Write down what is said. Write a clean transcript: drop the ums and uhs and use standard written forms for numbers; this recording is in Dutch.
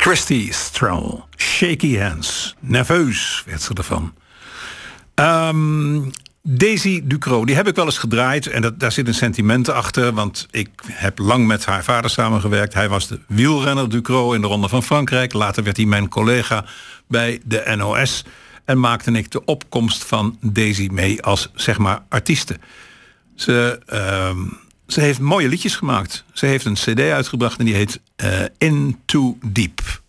Christy Stroll, Shaky Hands. Nerveus werd ze ervan. Daisy Ducrot, die heb ik wel eens gedraaid. En daar zit een sentiment achter. Want ik heb lang met haar vader samengewerkt. Hij was de wielrenner Ducrot in de Ronde van Frankrijk. Later werd hij mijn collega bij de NOS. En maakte ik de opkomst van Daisy mee als, zeg maar, artieste. Ze heeft mooie liedjes gemaakt. Ze heeft een cd uitgebracht en die heet In Too Deep.